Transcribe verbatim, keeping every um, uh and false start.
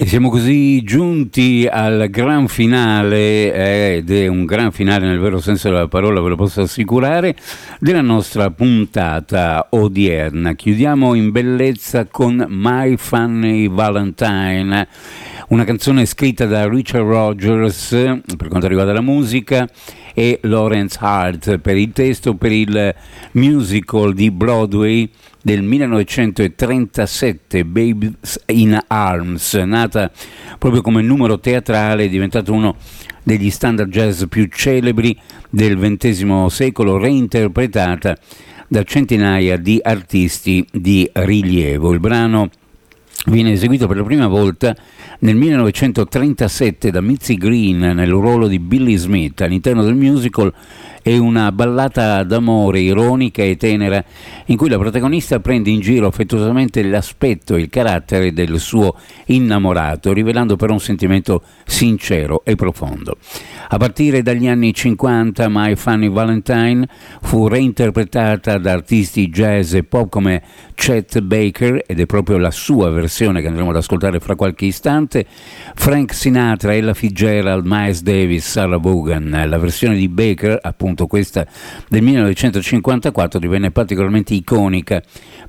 E siamo così giunti al gran finale, eh, ed è un gran finale nel vero senso della parola, ve lo posso assicurare, della nostra puntata odierna. Chiudiamo in bellezza con My Funny Valentine, una canzone scritta da Richard Rodgers per quanto riguarda la musica e Lawrence Hart per il testo, per il musical di Broadway del millenovecentotrentasette, Babes in Arms, nata proprio come numero teatrale, è diventato uno degli standard jazz più celebri del ventesimo secolo, reinterpretata da centinaia di artisti di rilievo. Il brano viene eseguito per la prima volta nel millenovecentotrentasette da Mitzi Green nel ruolo di Billy Smith all'interno del musical. È una ballata d'amore ironica e tenera in cui la protagonista prende in giro affettuosamente l'aspetto e il carattere del suo innamorato, rivelando però un sentimento sincero e profondo. A partire dagli anni cinquanta My Funny Valentine fu reinterpretata da artisti jazz e pop come Chet Baker, ed è proprio la sua versione che andremo ad ascoltare fra qualche istante, Frank Sinatra, Ella Fitzgerald, Miles Davis, Sarah Vaughan. La versione di Baker, appunto questa del millenovecentocinquantaquattro, divenne particolarmente iconica